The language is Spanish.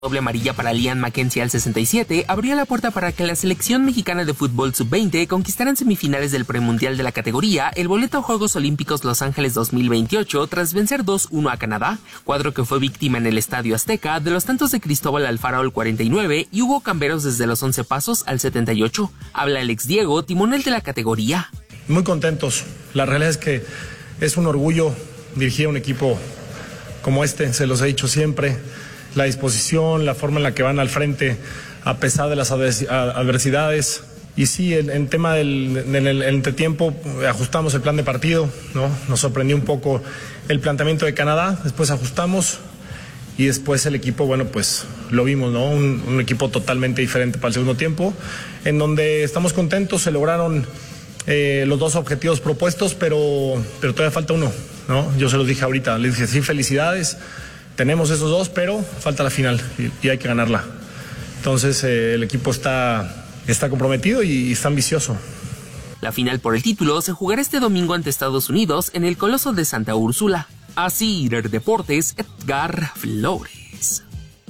Doble amarilla para Liam Mackenzie al 67 abrió la puerta para que la selección mexicana de fútbol sub-20 conquistara en semifinales del premundial de la categoría el boleto a Juegos Olímpicos Los Ángeles 2028 tras vencer 2-1 a Canadá, cuadro que fue víctima en el Estadio Azteca de los tantos de Cristóbal Alfaro al 49 y Hugo Camberos desde los 11 pasos al 78. Habla el ex Diego, timonel de la categoría. Muy contentos. La realidad es que es un orgullo dirigir a un equipo como este, se los he dicho siempre. La disposición, la forma en la que van al frente a pesar de las adversidades. Y sí, en tema del entretiempo ajustamos el plan de partido, ¿no? Nos sorprendió un poco el planteamiento de Canadá, después ajustamos y después el equipo, bueno, pues lo vimos, ¿no? Un equipo totalmente diferente para el segundo tiempo, en donde estamos contentos, se lograron los dos objetivos propuestos, pero todavía falta uno, ¿no? Yo se los dije ahorita, les dije, sí, felicidades. Tenemos esos dos, pero falta la final y hay que ganarla. Entonces el equipo está comprometido y está ambicioso. La final por el título se jugará este domingo ante Estados Unidos en el Coloso de Santa Úrsula. Así, Deportes, Edgar Flores.